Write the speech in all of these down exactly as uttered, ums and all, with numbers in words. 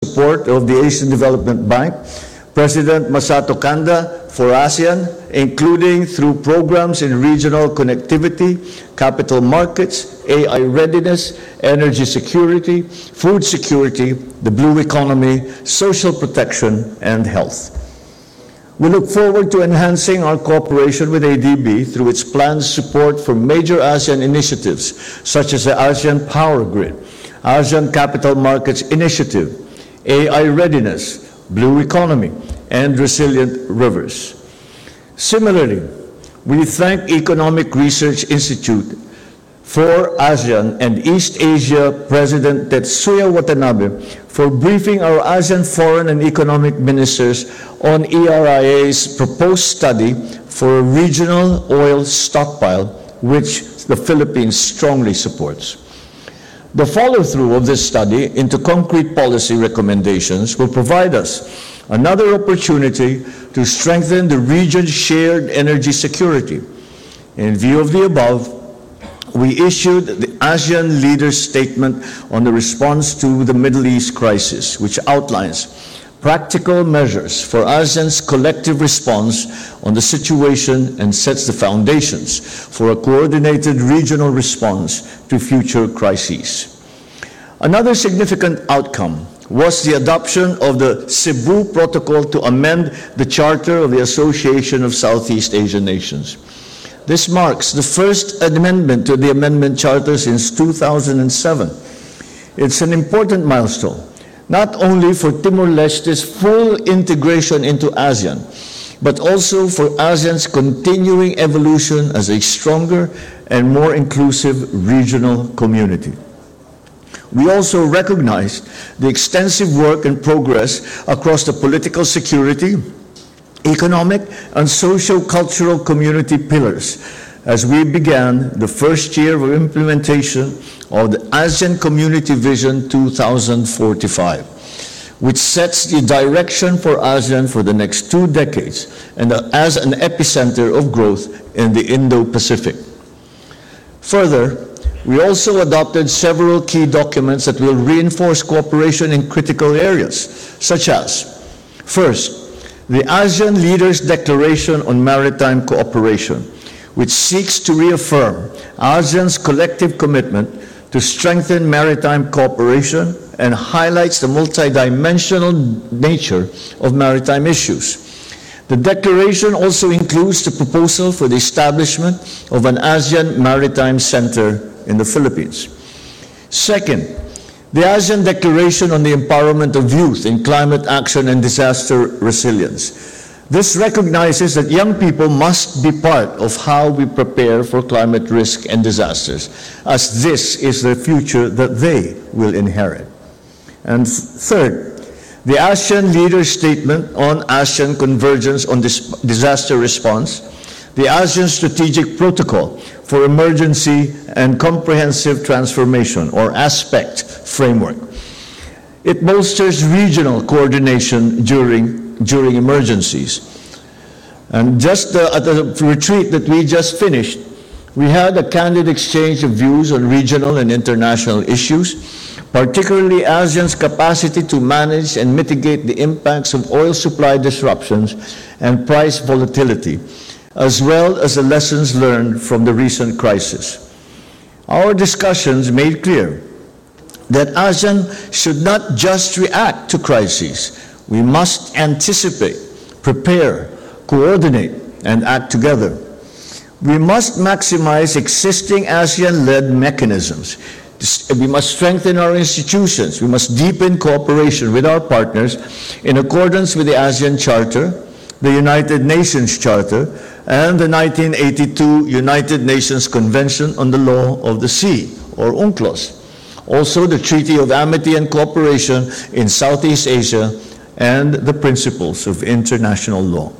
support of the Asian Development Bank, President Masato Kanda for ASEAN, including through programs in regional connectivity, capital markets, A I readiness, energy security, food security, the blue economy, social protection, and health. We look forward to enhancing our cooperation with A D B through its planned support for major ASEAN initiatives, such as the ASEAN Power Grid, ASEAN Capital Markets Initiative, A I readiness, blue economy, and resilient rivers. Similarly, we thank Economic Research Institute for ASEAN and East Asia President Tetsuya Watanabe for briefing our ASEAN foreign and economic ministers on E R I A's proposed study for a regional oil stockpile, which the Philippines strongly supports. The follow-through of this study into concrete policy recommendations will provide us another opportunity to strengthen the region's shared energy security. In view of the above, we issued the ASEAN Leaders Statement on the response to the Middle East crisis, which outlines practical measures for ASEAN's collective response on the situation and sets the foundations for a coordinated regional response to future crises. Another significant outcome was the adoption of the Cebu Protocol to amend the Charter of the Association of Southeast Asian Nations. This marks the first amendment to the Amendment Charter since two thousand seven. It's an important milestone, not only for Timor-Leste's full integration into ASEAN, but also for ASEAN's continuing evolution as a stronger and more inclusive regional community. We also recognize the extensive work and progress across the political security, economic, and socio-cultural community pillars as we began the first year of implementation of the ASEAN Community Vision two thousand forty-five, which sets the direction for ASEAN for the next two decades and as an epicenter of growth in the Indo-Pacific. Further, we also adopted several key documents that will reinforce cooperation in critical areas, such as, first, the ASEAN Leaders' Declaration on Maritime Cooperation, which seeks to reaffirm ASEAN's collective commitment to strengthen maritime cooperation and highlights the multidimensional nature of maritime issues. The declaration also includes the proposal for the establishment of an ASEAN Maritime Center in the Philippines. Second, the ASEAN Declaration on the Empowerment of Youth in Climate Action and Disaster Resilience. This recognizes that young people must be part of how we prepare for climate risk and disasters, as this is the future that they will inherit. And third, the ASEAN Leaders Statement on ASEAN Convergence on Dis- Disaster Response, the ASEAN Strategic Protocol for Emergency and Comprehensive Transformation, or ASPECT framework. It bolsters regional coordination during, during emergencies. And just uh, at the retreat that we just finished, we had a candid exchange of views on regional and international issues, particularly ASEAN's capacity to manage and mitigate the impacts of oil supply disruptions and price volatility, as well as the lessons learned from the recent crisis. Our discussions made clear that ASEAN should not just react to crises. We must anticipate, prepare, coordinate, and act together. We must maximize existing ASEAN-led mechanisms. We must strengthen our institutions. We must deepen cooperation with our partners in accordance with the ASEAN Charter, the United Nations Charter, and the nineteen eighty-two United Nations Convention on the Law of the Sea, or UNCLOS. Also, the Treaty of Amity and Cooperation in Southeast Asia and the principles of international law.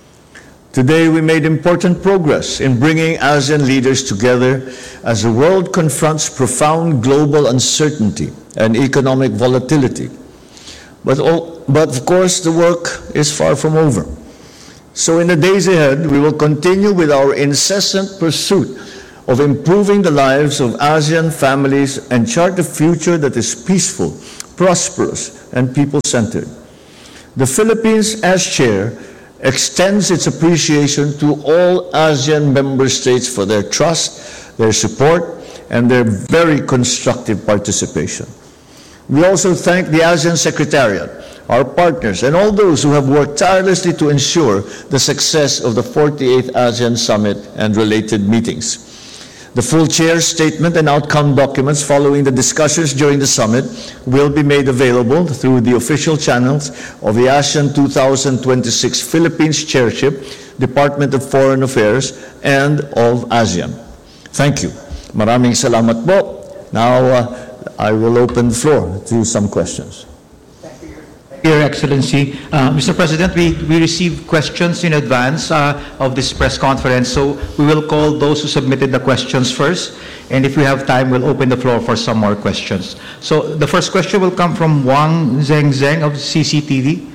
Today, we made important progress in bringing ASEAN leaders together as the world confronts profound global uncertainty and economic volatility. But, all, but of course, the work is far from over. So in the days ahead, we will continue with our incessant pursuit of improving the lives of ASEAN families and chart a future that is peaceful, prosperous, and people-centered. The Philippines, as chair, extends its appreciation to all ASEAN member states for their trust, their support, and their very constructive participation. We also thank the ASEAN Secretariat, our partners, and all those who have worked tirelessly to ensure the success of the forty-eighth ASEAN Summit and related meetings. The full chair's statement and outcome documents following the discussions during the summit will be made available through the official channels of the ASEAN two thousand twenty-six Philippines Chairship, Department of Foreign Affairs, and of ASEAN. Thank you. Maraming salamat po. Now, uh, I will open the floor to some questions. Your Excellency, uh, Mister President, we, we received questions in advance uh, of this press conference, so we will call those who submitted the questions first, and if we have time, we'll open the floor for some more questions. So the first question will come from Wang Zeng Zeng of C C T V.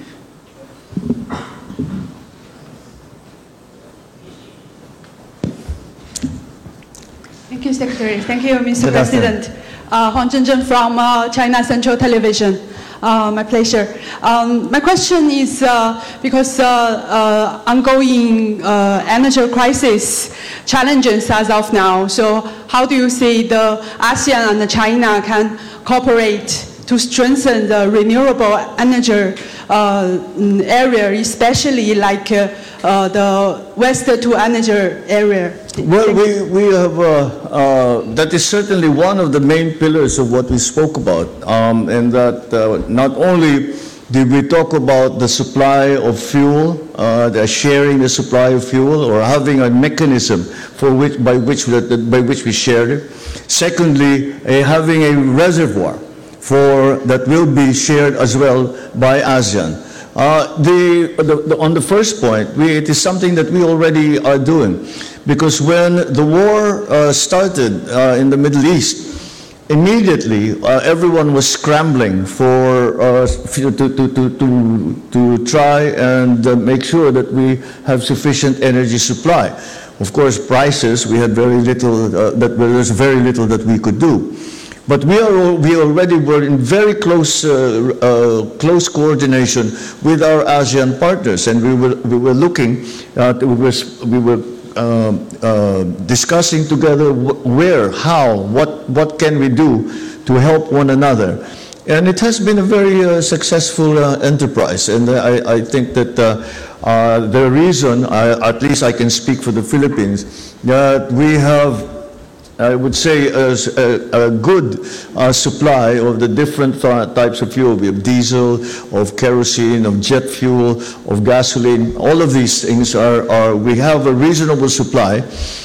Thank you, Secretary. Thank you, Mister Good President. Uh, Huang Zhenzhen from uh, China Central Television. Uh, my pleasure. Um, my question is uh, because uh, uh, ongoing uh, energy crisis challenges as of now. So how do you see the ASEAN and China can cooperate to strengthen the renewable energy uh, area, especially like uh, uh, the waste to energy area? Well, we, we have, uh, uh, that is certainly one of the main pillars of what we spoke about, um, and that uh, not only did we talk about the supply of fuel, uh, the sharing the supply of fuel, or having a mechanism for which, by, which, by which we share it. Secondly, uh, having a reservoir for, that will be shared as well by ASEAN. Uh, the, the, the, on the first point, we, it is something that we already are doing, because when the war uh, started uh, in the Middle East, immediately uh, everyone was scrambling for uh, to, to, to, to, to try and uh, make sure that we have sufficient energy supply. Of course, prices, we had very little, uh, that there was very little that we could do. But we, are, we already were in very close, uh, uh, close coordination with our ASEAN partners, and we were, we were looking, uh, we were, we were uh, uh, discussing together where, how, what, what can we do to help one another. And it has been a very uh, successful uh, enterprise, and I, I think that uh, uh, the reason, I, at least I can speak for the Philippines, that we have, I would say, as a, a good uh, supply of the different types of fuel. We have diesel, of kerosene, of jet fuel, of gasoline. All of these things are, are we have a reasonable supply.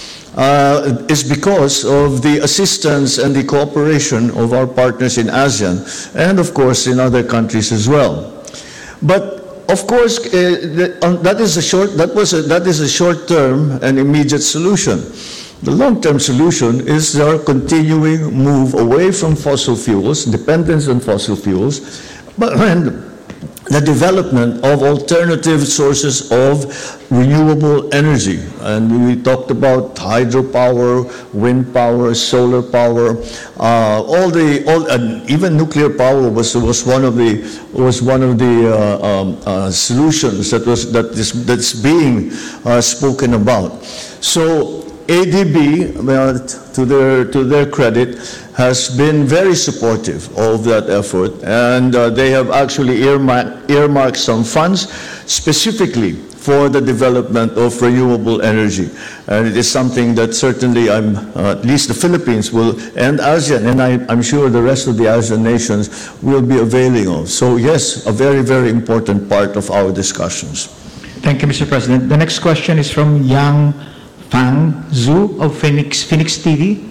Uh, is because of the assistance and the cooperation of our partners in ASEAN, and of course in other countries as well. But of course, uh, the, uh, that is a short. That was a, that is a short-term and immediate solution. The long-term solution is our continuing move away from fossil fuels, dependence on fossil fuels, but and the development of alternative sources of renewable energy. And we talked about hydropower, wind power, solar power, uh, all the, all, and even nuclear power was was one of the was one of the uh, um, uh, solutions that was that is that's being uh, spoken about. So A D B, well, to their to their credit, has been very supportive of that effort, and uh, they have actually earmarked, earmarked some funds specifically for the development of renewable energy. And it is something that certainly I'm, uh, at least the Philippines will, and ASEAN, and I, I'm sure the rest of the ASEAN nations will be availing of. So yes, a very, very important part of our discussions. Thank you, Mister President. The next question is from Yang Fang Zhu of Phoenix, Phoenix T V.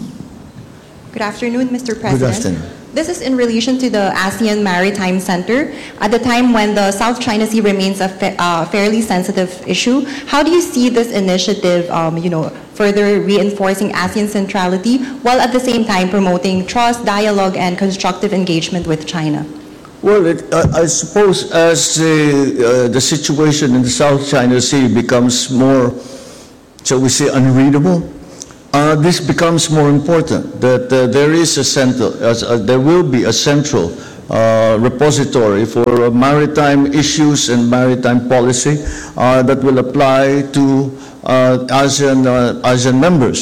Good afternoon, Mister President. Good afternoon. This is in relation to the ASEAN Maritime Center. At the time when the South China Sea remains a fa uh, fairly sensitive issue, how do you see this initiative, um, you know, further reinforcing ASEAN centrality while at the same time promoting trust, dialogue, and constructive engagement with China? Well, it, uh, I suppose as the, uh, the situation in the South China Sea becomes more, shall we say, unreadable, uh, this becomes more important, that uh, there is a central, uh, there will be a central uh, repository for maritime issues and maritime policy uh, that will apply to uh, ASEAN, uh, ASEAN members.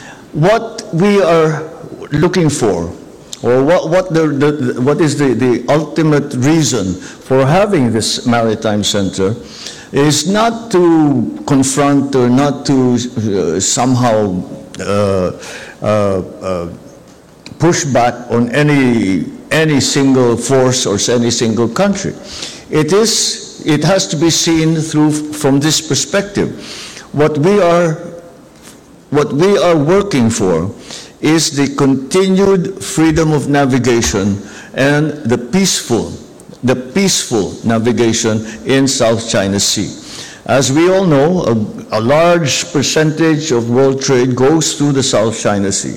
What we are looking for, or what, what, the, the, what is the, the ultimate reason for having this maritime center, is not to confront or not to uh, somehow uh, uh, uh, push back on any, any single force or any single country. It is, it has to be seen through, from this perspective. What we are, what we are working for is the continued freedom of navigation and the peaceful, the peaceful navigation in South China Sea. As we all know, a, a large percentage of world trade goes through the South China Sea.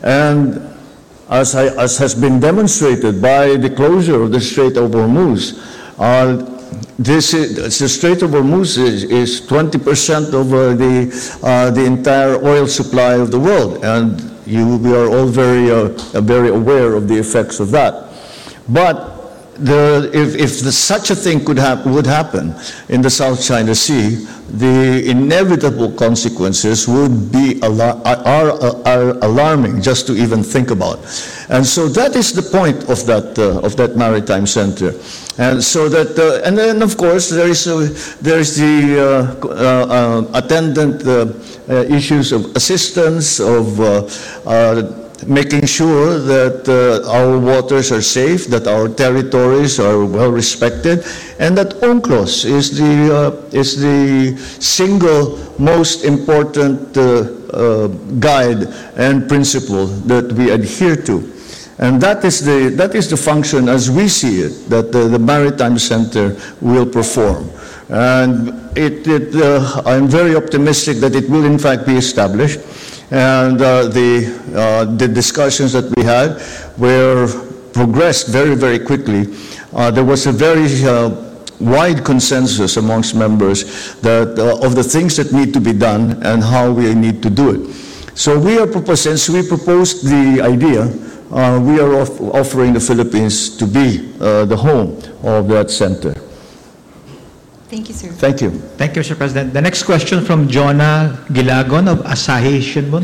And as, I, as has been demonstrated by the closure of the Strait of Hormuz, uh, this is, the Strait of Hormuz is, is twenty percent of uh, the, uh, the entire oil supply of the world. And you, we are all very, uh, very aware of the effects of that. But the, if, if the, such a thing could hap would happen in the South China Sea, the inevitable consequences would be alar are, are alarming just to even think about. And so that is the point of that, uh, of that maritime center. And so that, uh, and then of course there is, a, there is the uh, uh, uh, attendant uh, uh, issues of assistance, of uh, uh, making sure that uh, our waters are safe, that our territories are well respected, and that UNCLOS is the, uh, is the single most important uh, uh, guide and principle that we adhere to. And that is the, that is the function, as we see it, that the, the Maritime Center will perform. And it, it, uh, I'm very optimistic that it will in fact be established. And uh, the, uh, the discussions that we had were progressed very, very quickly. Uh, there was a very uh, wide consensus amongst members that, uh, of the things that need to be done and how we need to do it. So we are proposing, since we proposed the idea, uh, we are off offering the Philippines to be uh, the home of that center. Thank you, sir. Thank you. Thank you, Mister President. The next question from Jonah Gilagon of Asahi Shimbun.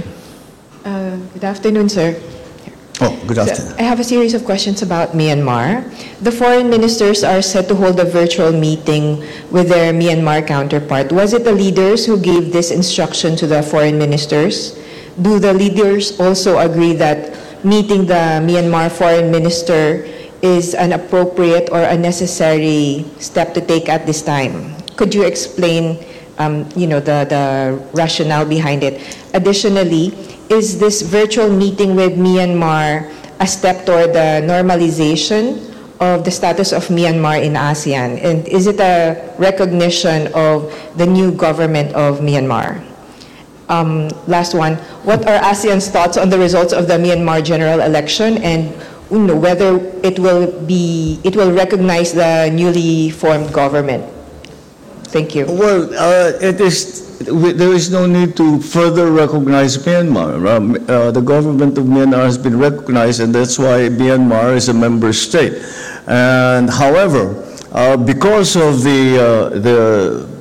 Uh, good afternoon, sir. Oh, good So, afternoon. I have a series of questions about Myanmar. The foreign ministers are set to hold a virtual meeting with their Myanmar counterpart. Was it the leaders who gave this instruction to the foreign ministers? Do the leaders also agree that meeting the Myanmar foreign minister is an appropriate or a necessary step to take at this time? Could you explain, um, you know, the, the rationale behind it? Additionally, is this virtual meeting with Myanmar a step toward the normalization of the status of Myanmar in ASEAN? And is it a recognition of the new government of Myanmar? Um, last one, what are ASEAN's thoughts on the results of the Myanmar general election, and you know, whether it will be, it will recognize the newly formed government? Thank you. Well, uh, it is, there is no need to further recognize Myanmar. Um, uh, the government of Myanmar has been recognized, and that's why Myanmar is a member state. And however, uh, because of the, uh, the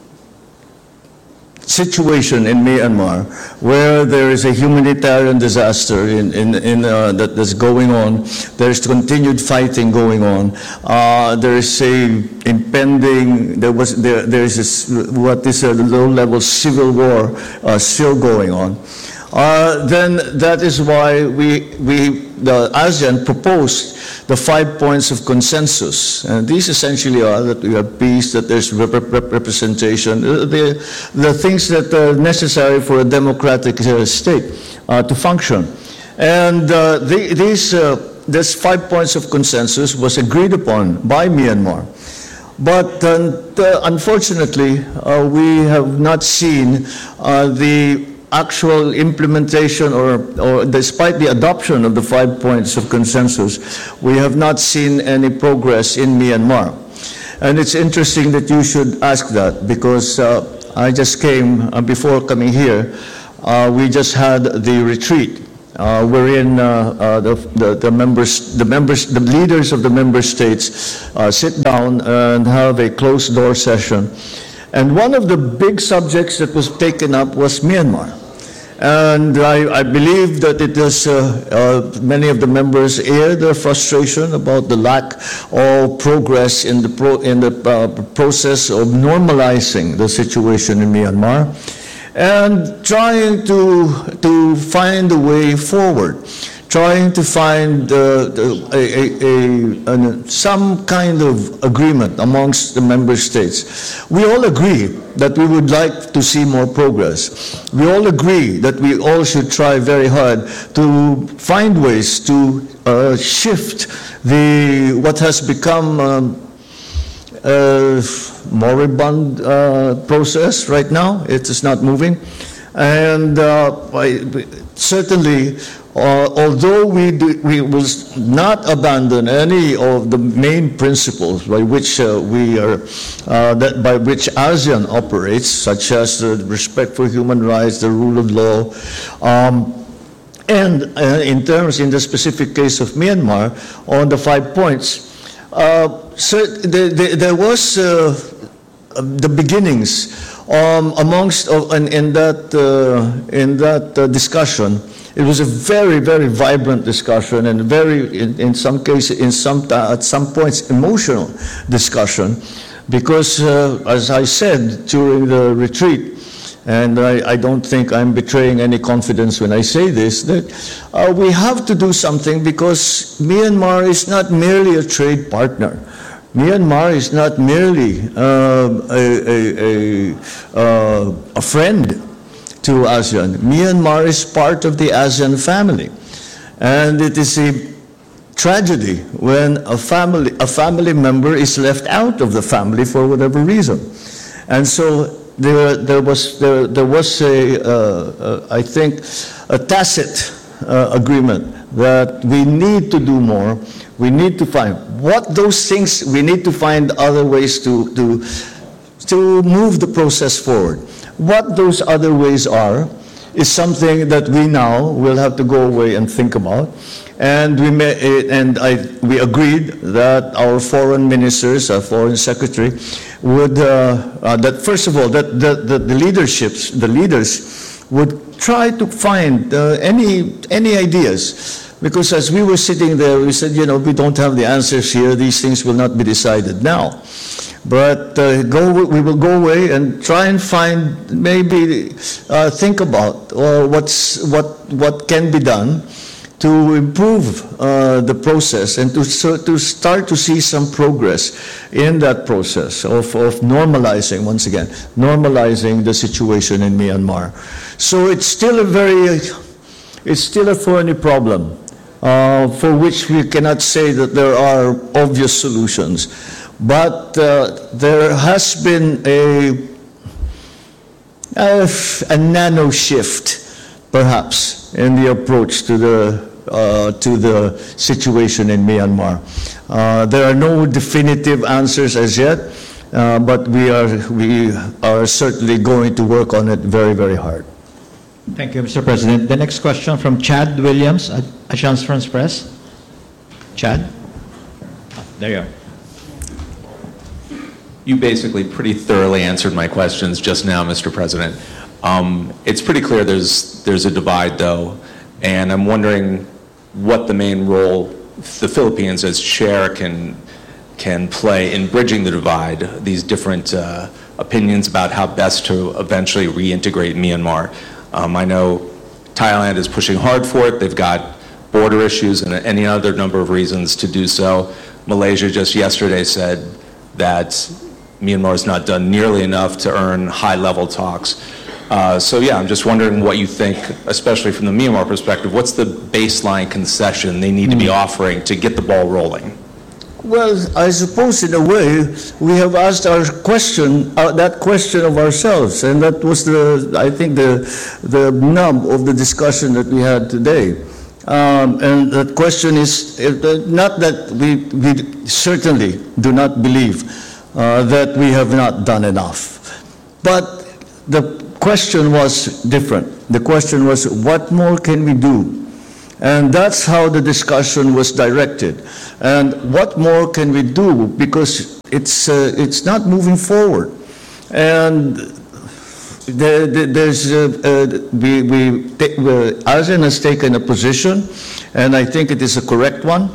situation in Myanmar, where there is a humanitarian disaster in, in, in, uh, that, that's going on, there's continued fighting going on, uh, there is a impending, there was, there, there is a, what is a low-level civil war uh, still going on. Uh, then that is why we, we, the ASEAN proposed the five points of consensus. And these essentially are that we have peace, that there's rep rep representation, uh, the, the things that are necessary for a democratic uh, state uh, to function. And uh, the, these, uh, this five points of consensus was agreed upon by Myanmar. But uh, unfortunately, uh, we have not seen uh, the actual implementation, or, or despite the adoption of the five points of consensus, we have not seen any progress in Myanmar. And it's interesting that you should ask that, because uh, I just came, uh, before coming here, uh, we just had the retreat. uh, wherein uh, uh, the, the, the members, the members, the leaders of the member states uh, sit down and have a closed-door session. And one of the big subjects that was taken up was Myanmar. And I, I believe that it is, uh, uh, many of the members aired their frustration about the lack of progress in the, pro, in the uh, process of normalizing the situation in Myanmar and trying to, to find a way forward, trying to find uh, a, a, a, a, some kind of agreement amongst the member states. We all agree that we would like to see more progress. We all agree that we all should try very hard to find ways to uh, shift the what has become um, a moribund uh, process right now. It is not moving. And uh, I, certainly, Uh, although we, do, we will not abandon any of the main principles by which uh, we are, uh, that by which ASEAN operates, such as the respect for human rights, the rule of law, um, and uh, in terms, in the specific case of Myanmar, on the five points, uh, so the, the, there was uh, the beginnings um, amongst uh, in, in that uh, in that uh, discussion. It was a very, very vibrant discussion and very, in, in some cases, in some at some points, emotional discussion, because, uh, as I said during the retreat, and I, I don't think I'm betraying any confidence when I say this, that uh, we have to do something because Myanmar is not merely a trade partner. Myanmar is not merely uh, a, a, a, uh, a friend to ASEAN. Myanmar is part of the ASEAN family. And it is a tragedy when a family, a family member is left out of the family for whatever reason. And so there, there was, there, there was a, uh, uh, I think, a tacit uh, agreement that we need to do more. We need to find what those things, we need to find other ways to, to, to move the process forward. What those other ways are is something that we now will have to go away and think about. And we may, and I, we agreed that our foreign ministers, our foreign secretary, would uh, uh, that first of all that the, the, the leaderships, the leaders, would try to find uh, any any ideas. Because as we were sitting there, we said, you know, we don't have the answers here. These things will not be decided now. But uh, go, we will go away and try and find, maybe uh, think about uh, what's, what, what can be done to improve uh, the process and to, so, to start to see some progress in that process of, of normalizing, once again, normalizing the situation in Myanmar. So it's still a very, it's still a thorny problem uh, for which we cannot say that there are obvious solutions. But uh, there has been a, a, a nano shift, perhaps, in the approach to the, uh, to the situation in Myanmar. Uh, there are no definitive answers as yet, uh, but we are, we are certainly going to work on it very, very hard. Thank you, Mister President. The next question from Chad Williams at Agence France Presse. Chad? Oh, there you are. You basically pretty thoroughly answered my questions just now, Mister President. Um, it's pretty clear there's, there's a divide, though, and I'm wondering what the main role the Philippines as chair can, can play in bridging the divide, these different uh, opinions about how best to eventually reintegrate Myanmar. Um, I know Thailand is pushing hard for it. They've got border issues and any other number of reasons to do so. Malaysia just yesterday said that Myanmar has not done nearly enough to earn high-level talks. Uh, so yeah, I'm just wondering what you think, especially from the Myanmar perspective, what's the baseline concession they need to be offering to get the ball rolling? Well, I suppose in a way we have asked our question, uh, that question of ourselves, and that was the, I think, the, the nub of the discussion that we had today. Um, and that question is, uh, not that we, we certainly do not believe Uh, that we have not done enough. But the question was different. The question was, what more can we do And that's how the discussion was directed. And what more can we do? Because it's, uh, it's not moving forward. And there, there, there's, uh, uh, we, we, uh, ASEAN has taken a position, and I think it is a correct one.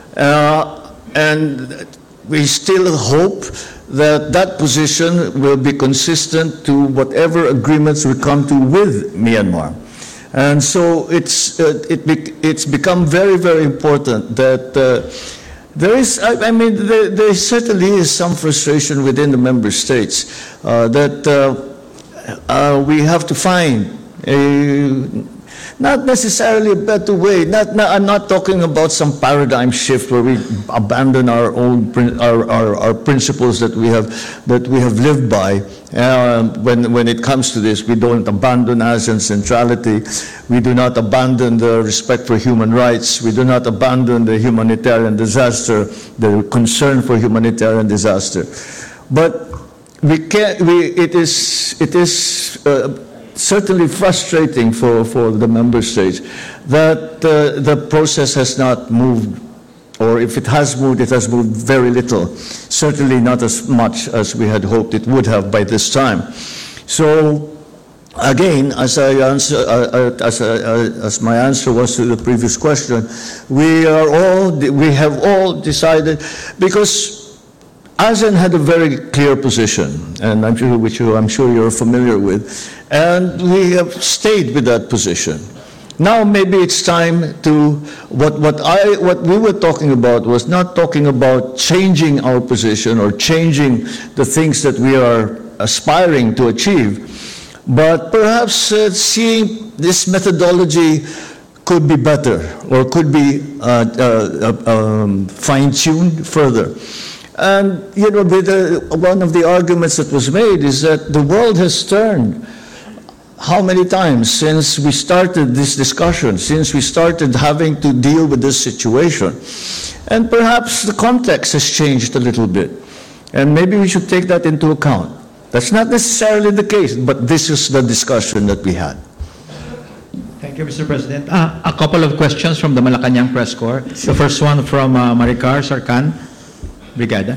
Uh, and we still hope that that position will be consistent to whatever agreements we come to with Myanmar. And so it's, uh, it be, it's become very, very important that uh, there is, I, I mean, there, there certainly is some frustration within the member states uh, that uh, uh, we have to find a, not necessarily a better way. Not, not, I'm not talking about some paradigm shift where we abandon our own our, our, our principles that we have that we have lived by. Uh, when when it comes to this, we don't abandon ASEAN centrality. We do not abandon the respect for human rights. We do not abandon the humanitarian disaster, the concern for humanitarian disaster. But we can't. We it is it is. Uh, certainly frustrating for, for the member states that uh, the process has not moved, or if it has moved, it has moved very little, certainly not as much as we had hoped it would have by this time. So again, as, I answer, uh, as, uh, as my answer was to the previous question, we, are all, we have all decided, because ASEAN had a very clear position, and I'm sure, which I'm sure you're familiar with, and we have stayed with that position. Now maybe it's time to, what, what, I, what we were talking about was not talking about changing our position or changing the things that we are aspiring to achieve, but perhaps uh, seeing this methodology could be better or could be uh, uh, uh, um, fine-tuned further. And, you know, the, one of the arguments that was made is that the world has turned how many times since we started this discussion, since we started having to deal with this situation. And perhaps the context has changed a little bit. And maybe we should take that into account. That's not necessarily the case, but this is the discussion that we had. Thank you, Mister President. Uh, a couple of questions from the Malacanang Press Corps. The first one from uh, Maricar Sarkan. Brigada.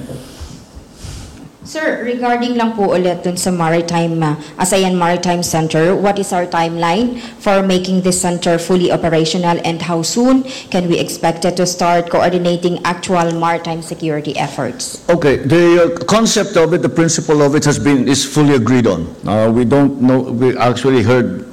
Sir, regarding lang po ulit dun sa Maritime, uh, ASEAN Maritime Center, what is our timeline for making this center fully operational, and how soon can we expect it to start coordinating actual maritime security efforts? Okay, the uh, concept of it, the principle of it has been, is fully agreed on. Uh, we don't know, we actually heard,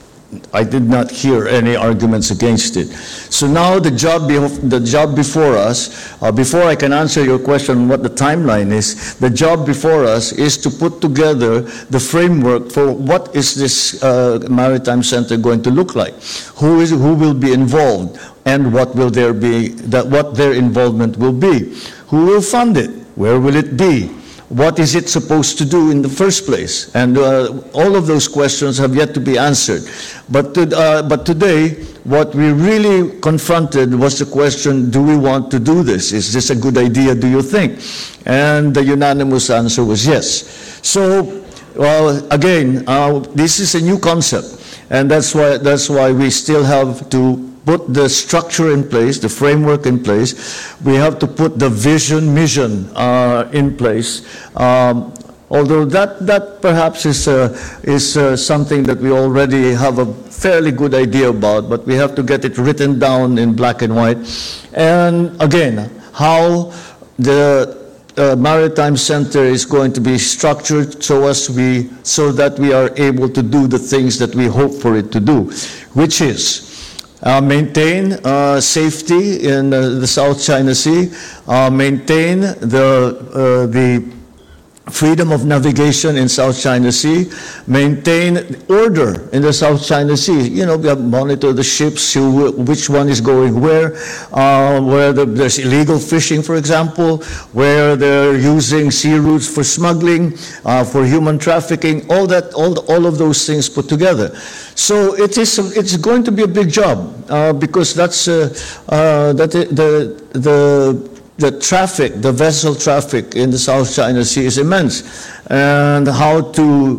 I did not hear any arguments against it. So now the job, be, the job before us, uh, before I can answer your question on what the timeline is, the job before us is to put together the framework for what is this uh, Maritime Center going to look like, who is who will be involved, and what will there be, that what their involvement will be, who will fund it, where will it be, what is it supposed to do in the first place? And uh, all of those questions have yet to be answered. But, to, uh, but today, what we really confronted was the question, do we want to do this? Is this a good idea, do you think? And the unanimous answer was yes. So, well, again, uh, this is a new concept. And that's why, that's why we still have to put the structure in place, the framework in place. We have to put the vision, mission uh, in place. Um, although that, that perhaps is, uh, is uh, something that we already have a fairly good idea about, but we have to get it written down in black and white. And again, how the uh, Maritime Center is going to be structured so as we, so that we are able to do the things that we hope for it to do, which is Uh, maintain uh, safety in uh, the South China Sea, uh, maintain the, uh, the freedom of navigation in South China Sea, maintain order in the South China Sea. You know, we have monitor the ships, who, which one is going where, uh, where the, there's illegal fishing, for example, where they're using sea routes for smuggling, uh, for human trafficking, all that, all, all of those things put together. So it is, it's going to be a big job, uh, because that's, uh, uh, that the, the, the traffic, the vessel traffic in the South China Sea is immense. And how to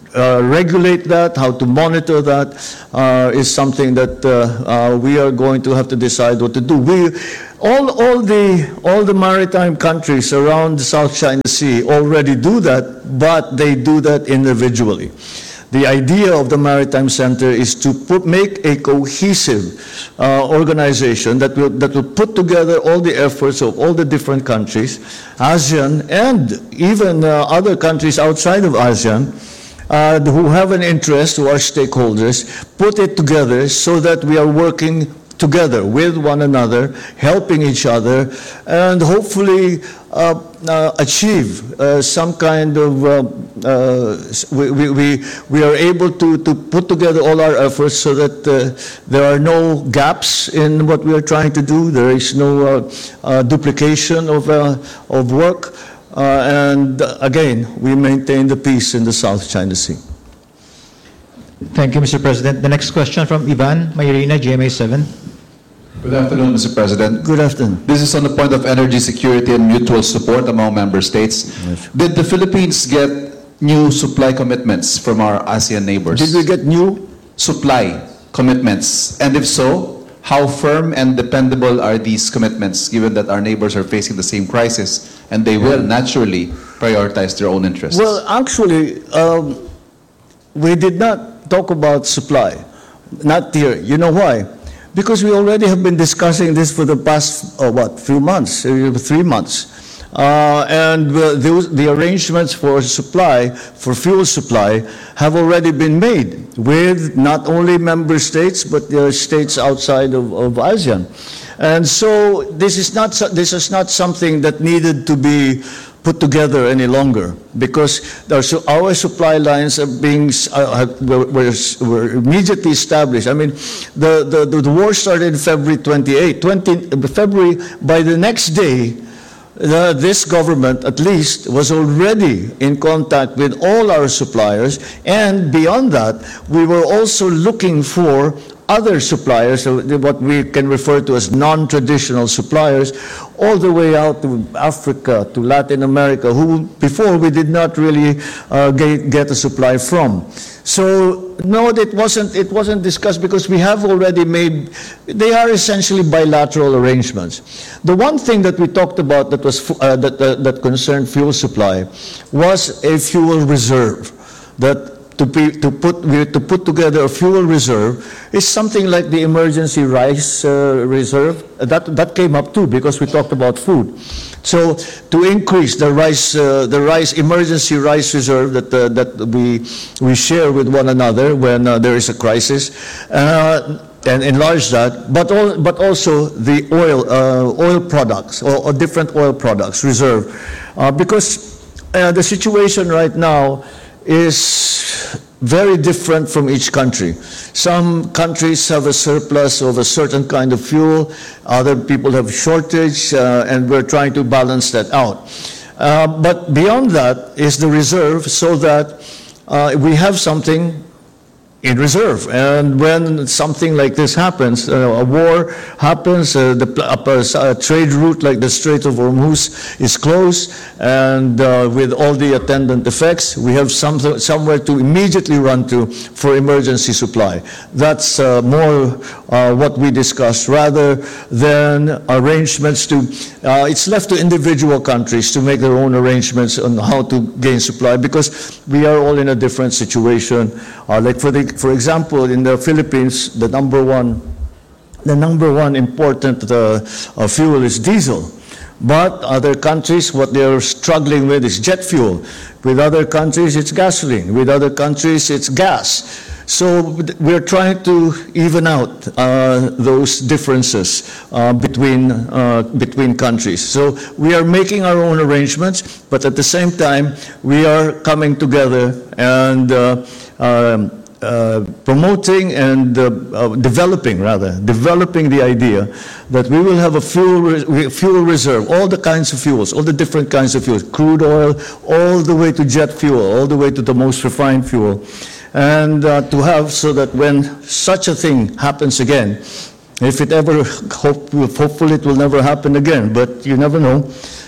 uh, regulate that, how to monitor that, uh, is something that uh, uh, we are going to have to decide what to do. We, all, all, the, all the maritime countries around the South China Sea already do that, but they do that individually. The idea of the Maritime Center is to put, make a cohesive uh, organization that will, that will put together all the efforts of all the different countries, ASEAN and even uh, other countries outside of ASEAN, uh, who have an interest, who are stakeholders, put it together so that we are working together with one another, helping each other, and hopefully uh, uh, achieve uh, some kind of, uh, uh, we, we, we are able to, to put together all our efforts so that uh, there are no gaps in what we are trying to do, there is no uh, uh, duplication of, uh, of work, uh, and uh, again, we maintain the peace in the South China Sea. Thank you, Mister President. The next question from Ivan Mayrina, G M A seven. Good afternoon, Mister President. Good afternoon. This is on the point of energy security and mutual support among member states. Yes. Did the Philippines get new supply commitments from our ASEAN neighbors? Did we get new? Supply commitments? And if so, how firm and dependable are these commitments, given that our neighbors are facing the same crisis and they will naturally prioritize their own interests? Well, actually, um, we did not talk about supply, not here. You know why? Because we already have been discussing this for the past, oh, what, few months, uh, three months. Uh, and uh, those, the arrangements for supply, for fuel supply, have already been made with not only member states, but the states outside of, of ASEAN. And so this is not, this is not something that needed to be put together any longer, because there are, our supply lines are being uh, were, were, were immediately established. I mean, the, the, the war started February twenty-eighth. February, by the next day, the, this government, at least, was already in contact with all our suppliers, and beyond that, we were also looking for other suppliers, so what we can refer to as non-traditional suppliers, all the way out to Africa, to Latin America, who before we did not really uh, get, get a supply from. So no, it wasn't, it wasn't discussed because we have already made, they are essentially bilateral arrangements. The one thing that we talked about that, was, uh, that, uh, that concerned fuel supply was a fuel reserve that To, be, to, put, to put together a fuel reserve is something like the emergency rice uh, reserve. That, that came up too because we talked about food. So to increase the rice, uh, the rice emergency rice reserve that, uh, that we, we share with one another when uh, there is a crisis, uh, and enlarge that, but, all, but also the oil, uh, oil products or, or different oil products reserve. Uh, because uh, the situation right now is very different from each country. Some countries have a surplus of a certain kind of fuel, other people have shortage, uh, and we're trying to balance that out. Uh, but beyond that is the reserve, so that uh, we have something in reserve. And when something like this happens, uh, a war happens, uh, the uh, a trade route like the Strait of Hormuz is closed, and uh, with all the attendant effects, we have some, somewhere to immediately run to for emergency supply. That's uh, more uh, what we discussed, rather than arrangements to, uh, it's left to individual countries to make their own arrangements on how to gain supply, because we are all in a different situation. Uh, like for the For example, in the Philippines, the number one, the number one important uh, uh, fuel is diesel. But other countries, what they're struggling with is jet fuel. With other countries, it's gasoline. With other countries, it's gas. So we're trying to even out uh, those differences uh, between, uh, between countries. So we are making our own arrangements, but at the same time, we are coming together and uh, um, Uh, promoting and uh, uh, developing, rather, developing the idea that we will have a fuel, re fuel reserve, all the kinds of fuels, all the different kinds of fuels, crude oil, all the way to jet fuel, all the way to the most refined fuel, and uh, to have so that when such a thing happens again, if it ever, hope, hopefully it will never happen again, but you never know,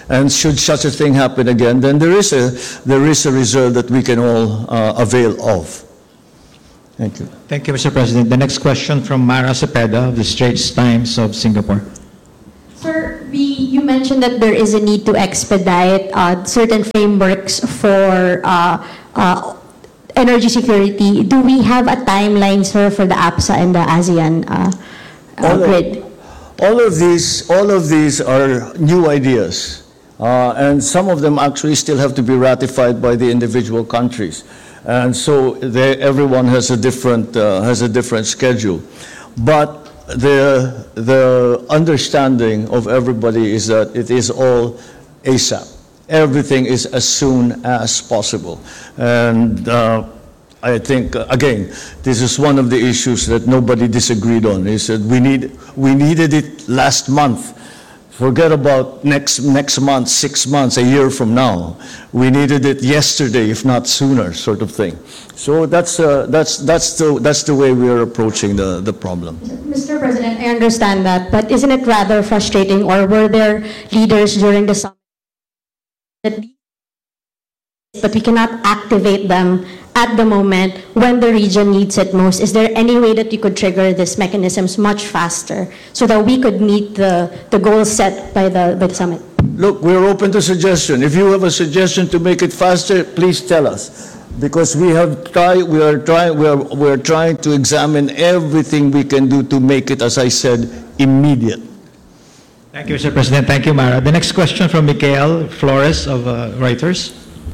And should such a thing happen again, then there is a, there is a reserve that we can all uh, avail of. Thank you. Thank you, Mister President. The next question from Mara Cepeda of the Straits Times of Singapore. Sir, we, you mentioned that there is a need to expedite uh, certain frameworks for uh, uh, energy security. Do we have a timeline, sir, for the APSA and the ASEAN uh, uh, all grid? Of, all of these, all of these are new ideas, uh, and some of them actually still have to be ratified by the individual countries, and so they, everyone has a different uh, has a different schedule, but the the understanding of everybody is that it is all ASAP. Everything is as soon as possible, and uh, I think uh, again, this is one of the issues that nobody disagreed on. Is that we need we needed it last month. Forget about next next month, six months, a year from now. We needed it yesterday, if not sooner, sort of thing. So that's uh, that's that's the that's the way we are approaching the the problem. Mister President, I understand that, but isn't it rather frustrating, or were there leaders during the summit that but we cannot activate them at the moment when the region needs it most? Is there any way that you could trigger these mechanisms much faster so that we could meet the, the goals set by the, by the summit? Look, we're open to suggestion. If you have a suggestion to make it faster, please tell us, because we have tried. We are trying. We are we are trying to examine everything we can do to make it, as I said, immediate. Thank you, Mister President. Thank you, Mara. The next question from Michael Flores of uh, Reuters.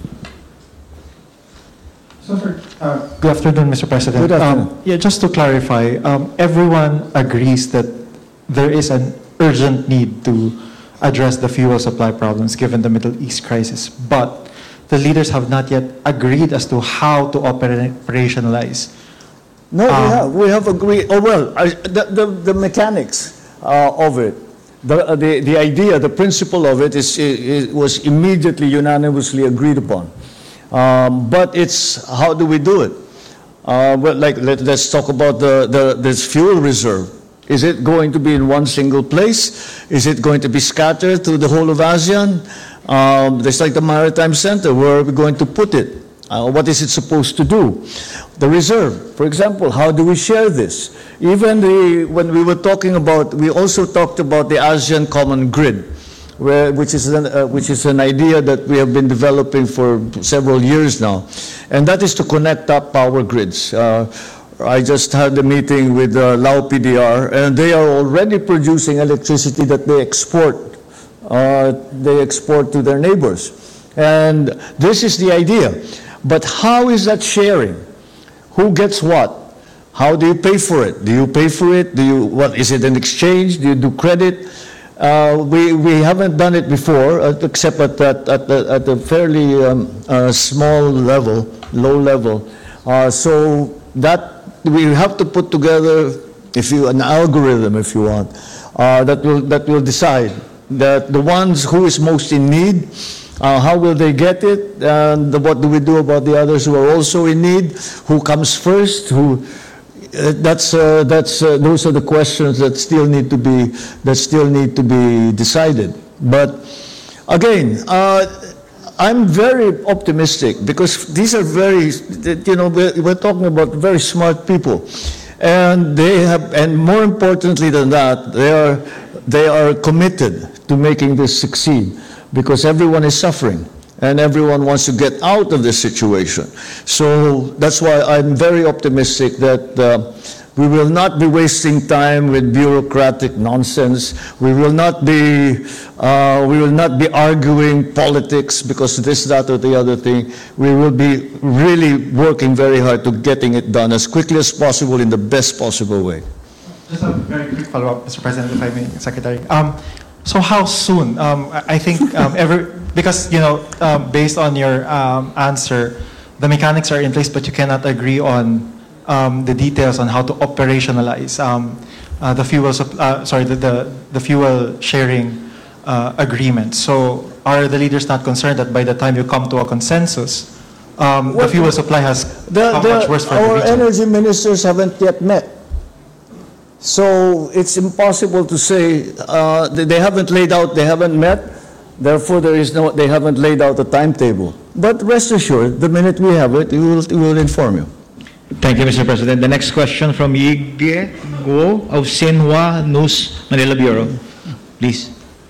So, sir, uh, good afternoon, Mister President. Good afternoon. Um, yeah, just to clarify, um, everyone agrees that there is an urgent need to address the fuel supply problems given the Middle East crisis, but the leaders have not yet agreed as to how to oper- operationalize. No, Um, we have. We have agreed. Oh well, I, the, the the mechanics uh, of it, the, uh, the the idea, the principle of it is, is was immediately unanimously agreed upon. Um, but it's how do we do it? Uh, well, like let, let's talk about the, the this fuel reserve. Is it going to be in one single place? Is it going to be scattered through the whole of ASEAN? Um, just like the Maritime Center, where are we going to put it? Uh, what is it supposed to do? The reserve, for example, how do we share this? Even the, when we were talking about, we also talked about the ASEAN Common Grid, where, which, is an, uh, which is an idea that we have been developing for several years now. And that is to connect up power grids. Uh, I just had a meeting with uh, Lao P D R, and they are already producing electricity that they export. Uh, they export to their neighbors. And this is the idea. But how is that sharing? Who gets what? How do you pay for it? Do you pay for it? Do you, what, is it an exchange? Do you do credit? Uh, we, we haven't done it before, uh, except at, at, at, the, at a fairly um, uh, small level, low level. Uh, so that we have to put together, if you, an algorithm, if you want, uh, that will that will decide that the ones who is most in need, uh, how will they get it, and what do we do about the others who are also in need? Who comes first? Who? Uh, that's uh, that's uh, those are the questions that still need to be that still need to be decided. But again, uh, I'm very optimistic because these are very, you know, we're, we're talking about very smart people, and they have, and more importantly than that, they are they are committed to making this succeed because everyone is suffering. And everyone wants to get out of this situation. So that's why I'm very optimistic that uh, we will not be wasting time with bureaucratic nonsense. We will not be uh, we will not be arguing politics because this, that, or the other thing. We will be really working very hard to getting it done as quickly as possible in the best possible way. Just a very quick follow-up, Mister President, if I may, Secretary. Um, so how soon? Um, I think um, every. Because, you know, um, based on your um, answer, the mechanics are in place, but you cannot agree on um, the details on how to operationalize um, uh, the fuel, uh, sorry, the, the, the fuel sharing uh, agreement. So are the leaders not concerned that by the time you come to a consensus, um, well, the fuel supply has the, become the, much worse for our the region? Our energy ministers haven't yet met. So it's impossible to say, uh, they haven't laid out, they haven't met. Therefore, there is no, they haven't laid out a timetable. But rest assured, the minute we have it, we will, we will inform you. Thank you, Mister President. The next question from Yige Guo of Xinhua News Manila Bureau. Please.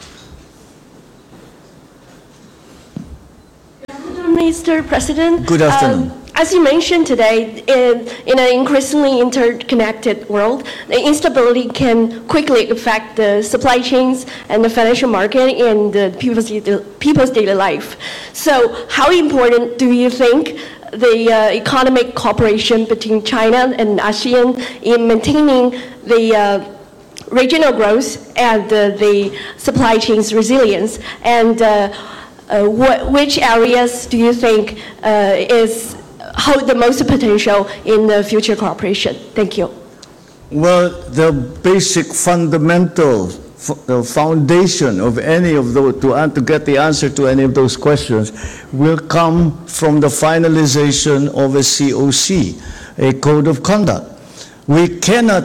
Mister President. Good afternoon. Um, as you mentioned today, in, in an increasingly interconnected world, the instability can quickly affect the supply chains and the financial market and the people's, people's daily life. So how important do you think the uh, economic cooperation between China and ASEAN in maintaining the uh, regional growth and uh, the supply chain's resilience? And uh, uh, what, which areas do you think uh, is hold the most potential in the future cooperation? Thank you. Well, the basic fundamental the foundation of any of those, to, to get the answer to any of those questions, will come from the finalization of a C O C, a code of conduct. We cannot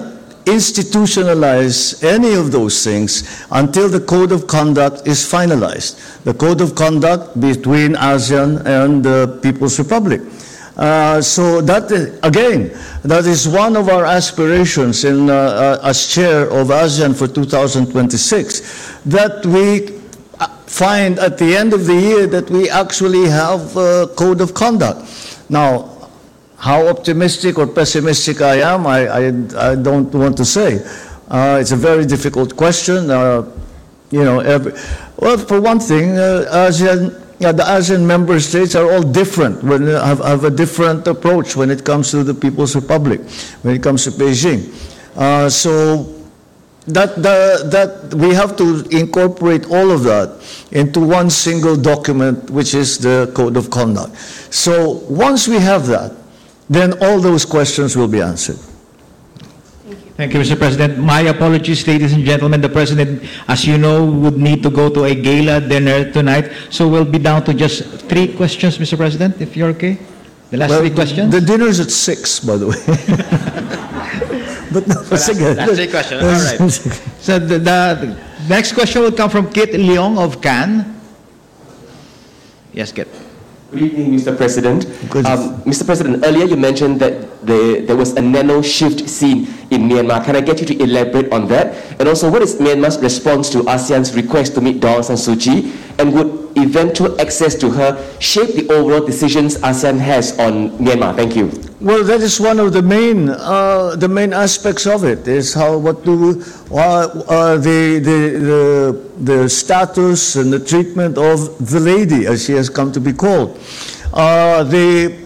institutionalize any of those things until the code of conduct is finalized. The code of conduct between ASEAN and the People's Republic. Uh, so that, again, that is one of our aspirations in, uh, uh, as chair of ASEAN for two thousand twenty-six, that we find at the end of the year that we actually have a code of conduct. Now, how optimistic or pessimistic I am, I, I, I don't want to say. Uh, it's a very difficult question. Uh, you know, every, well, for one thing, uh, ASEAN, yeah, the ASEAN member states are all different, when, uh, have, have a different approach when it comes to the People's Republic, when it comes to Beijing. Uh, so that, the, that we have to incorporate all of that into one single document, which is the Code of Conduct. So once we have that, then all those questions will be answered. Thank you, Mister President. My apologies, ladies and gentlemen. The President, as you know, would need to go to a gala dinner tonight. So we'll be down to just three questions, Mister President, if you're okay. The last well, three questions. The dinner's at six, by the way. But no, well, that's, again, that's three questions. All right. So the, the next question will come from Kit Leong of Cannes. Yes, Kit. Good evening, Mister President. Um, Mister President, earlier you mentioned that the, there was a nano shift seen in Myanmar. Can I get you to elaborate on that? And also, what is Myanmar's response to ASEAN's request to meet Daw Aung San Suu Kyi? And would eventual access to her shape the overall decisions ASEAN has on Myanmar? Thank you. Well, that is one of the main uh, the main aspects of it. Is how what do uh, uh, the, the the the status and the treatment of the lady, as she has come to be called. Uh, the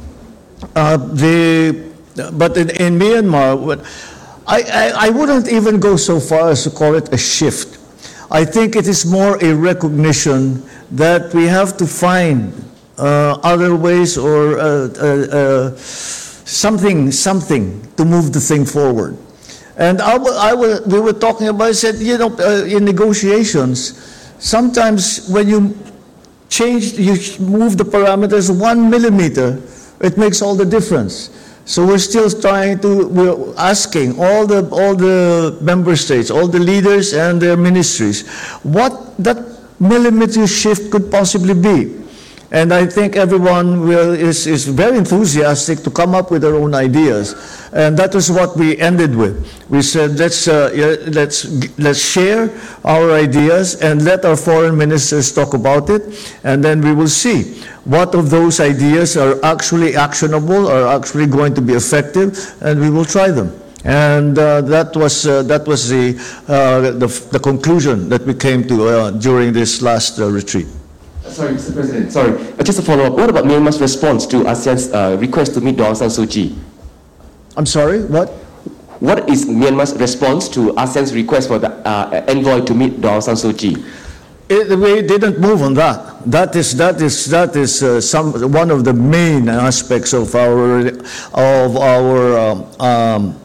uh, the but in, in Myanmar, what, I, I I wouldn't even go so far as to call it a shift. I think it is more a recognition that we have to find uh, other ways or uh, uh, uh, something, something to move the thing forward. And I, I, we were talking about, I said, you know, uh, in negotiations, sometimes when you change, you move the parameters one millimeter, it makes all the difference. So we're still trying to, we're asking all the, all the member states, all the leaders and their ministries, what that millimeter shift could possibly be. And I think everyone will, is, is very enthusiastic to come up with their own ideas. And that is what we ended with. We said, let's, uh, let's, let's share our ideas and let our foreign ministers talk about it. And then we will see what of those ideas are actually actionable, are actually going to be effective, and we will try them. And uh, that was, uh, that was the, uh, the, the conclusion that we came to uh, during this last uh, retreat. Sorry, Mister President, sorry. Uh, just a follow-up. What about Myanmar's response to ASEAN's uh, request to meet Daw Aung San Suu Kyi? I'm sorry, what? What is Myanmar's response to ASEAN's request for the uh, envoy to meet Daw Aung San Suu Kyi? It, we didn't move on that. That is that is that is uh, some one of the main aspects of our of our um, um,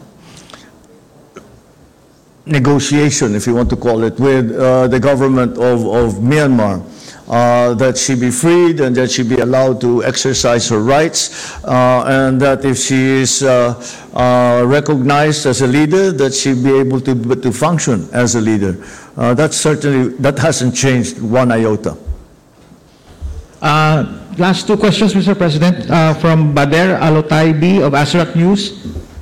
negotiation, if you want to call it, with uh, the government of of Myanmar. Uh, that she be freed and that she be allowed to exercise her rights, uh, and that if she is uh, uh, recognized as a leader, that she be able to to function as a leader. Uh, that's certainly, that hasn't changed one iota. Uh, last two questions, Mister President, uh, from Bader Alotaibi of Asrak News.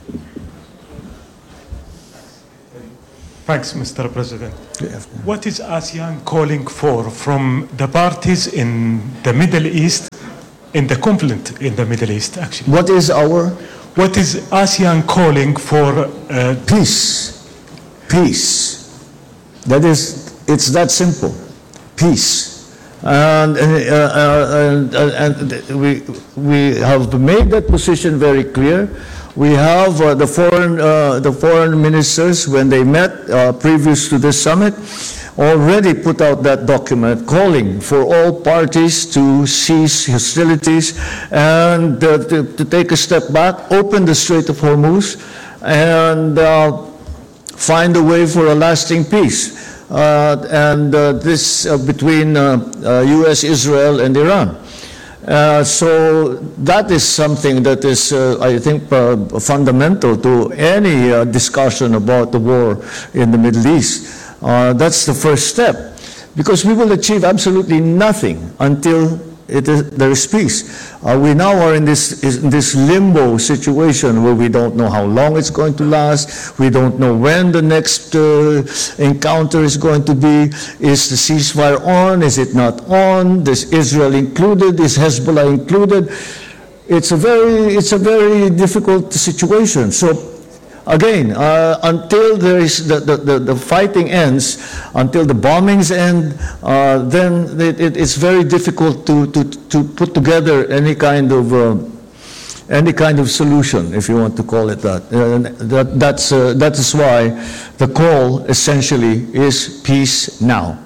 Thanks, Mister President. What is ASEAN calling for from the parties in the Middle East, in the conflict in the Middle East, actually? What is our? What is ASEAN calling for? Uh, Peace. Peace. That is, it's that simple. Peace. And, uh, uh, and, uh, and we, we have made that position very clear. We have uh, the foreign uh, the foreign ministers, when they met uh, previous to this summit, already put out that document calling for all parties to cease hostilities and uh, to, to take a step back, open the Strait of Hormuz, and uh, find a way for a lasting peace. Uh, and uh, this uh, between uh, uh, U S, Israel, and Iran. Uh, so that is something that is, uh, I think, uh, fundamental to any uh, discussion about the war in the Middle East. Uh, that's the first step, because we will achieve absolutely nothing until it is, there is peace. Uh, we now are in this, in this limbo situation where we don't know how long it's going to last. We don't know when the next uh, encounter is going to be. Is the ceasefire on? Is it not on? Is Israel included? Is Hezbollah included? It's a very, it's a very difficult situation. So again, uh, until there is the, the, the, the fighting ends, until the bombings end, uh, then it, it, it's very difficult to, to, to put together any kind of uh, any kind of solution, if you want to call it that. Uh, that that's uh, that is why the call essentially is peace now.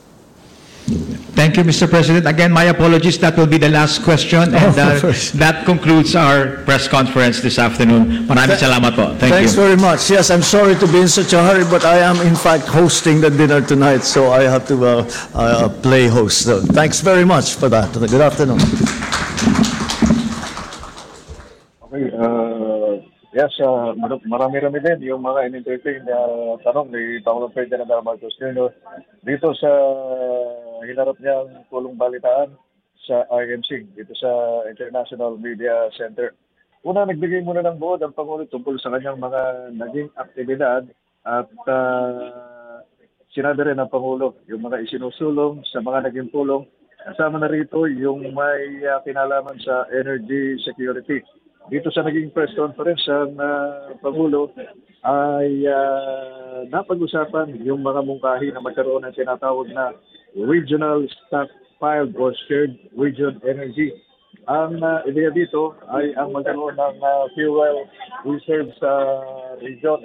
Thank you, Mister President. Again, my apologies. That will be the last question. And uh, that concludes our press conference this afternoon. Maraming salamat po. Thank Thanks you. very much. Yes, I'm sorry to be in such a hurry, but I am in fact hosting the dinner tonight, so I have to uh, uh, play host. So thanks very much for that. Good afternoon. Okay, uh, yes, uh, marami-rami din yung mga in-entertain na tanong ni Pangulong Ferdinand Marcos Junior dito sa hinarap niyang pulong balitaan sa I M C, dito sa International Media Center. Una, nagbigay muna ng buod ang Pangulo tungkol sa kanyang mga naging aktibidad at uh, sinabi rin ng Pangulo yung mga isinusulong sa mga naging pulong. Kasama na rito yung may uh, kinalaman sa energy security. Dito sa naging press conference ang uh, Pangulo ay uh, napag-usapan yung mga mungkahi na magkaroon ng tinatawag na regional stockpiled or shared region energy. Ang uh, ideya dito ay ang magkaroon ng uh, fuel reserve sa region.